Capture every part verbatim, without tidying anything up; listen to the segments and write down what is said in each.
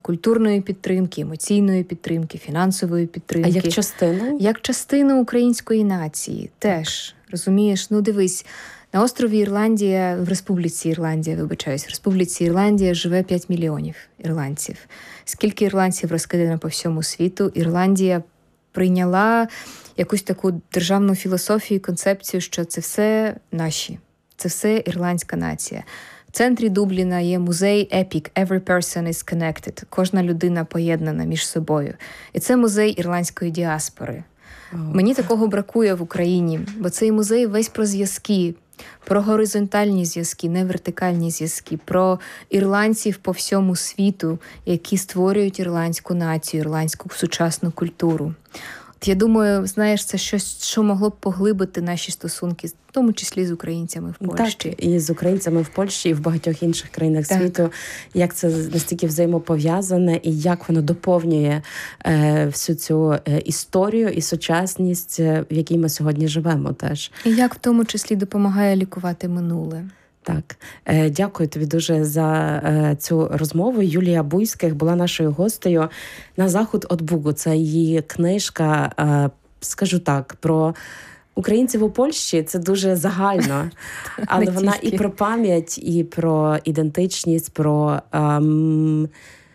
культурної підтримки, емоційної підтримки, фінансової підтримки. А як частину? Як частину української нації теж, розумієш? Ну, дивись, на острові Ірландія, в Республіці Ірландія, вибачаюсь, в Республіці Ірландія живе п'ять мільйонів ірландців. Скільки ірландців розкидано по всьому світу, Ірландія прийняла якусь таку державну філософію, концепцію, що це все наші, це все ірландська нація. В центрі Дубліна є музей Epic, Every Person is Connected. Кожна людина поєднана між собою. І це музей ірландської діаспори. Oh. Мені такого бракує в Україні, бо цей музей весь про зв'язки, про горизонтальні зв'язки, не вертикальні зв'язки, про ірландців по всьому світу, які створюють ірландську націю, ірландську сучасну культуру. От я думаю, знаєш, це щось, що могло б поглибити наші стосунки, в тому числі з українцями в Польщі. Так, і з українцями в Польщі, і в багатьох інших країнах так. світу. Як це настільки взаємопов'язане, і як воно доповнює е, всю цю е, історію і сучасність, в якій ми сьогодні живемо теж. І як в тому числі допомагає лікувати минуле. Так, дякую тобі дуже за цю розмову. Юлія Буйських була нашою гостею на «Заход од Бугу». Це її книжка, скажу так, про українців у Польщі. Це дуже загально, але вона і про пам'ять, і про ідентичність, про ем,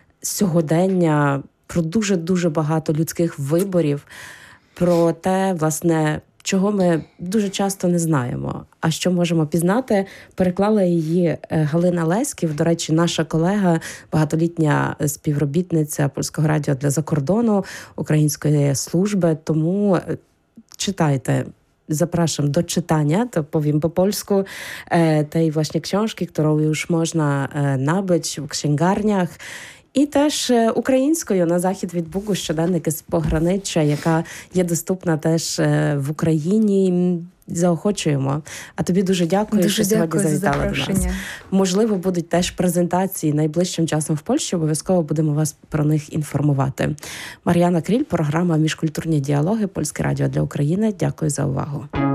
сьогодення, про дуже-дуже багато людських виборів, про те, власне, чого ми дуже часто не знаємо, а що можемо пізнати. Переклала її Галина Леськів, до речі, наша колега, багатолітня співробітниця Польського радіо для закордону, української служби. Тому читайте. Zapraszam do czytania, to powiem po polsku, tej właśnie książki, którą już można nabyć w księgarniach. І теж українською «На захід від Бугу», щоденники з пограниччя, яка є доступна теж в Україні. Заохочуємо. А тобі дуже дякую, дуже що сьогодні завітала до нас. Можливо, будуть теж презентації найближчим часом в Польщі. Обов'язково будемо вас про них інформувати. Мар'яна Кріль, програма «Міжкультурні діалоги», Польське радіо для України. Дякую за увагу.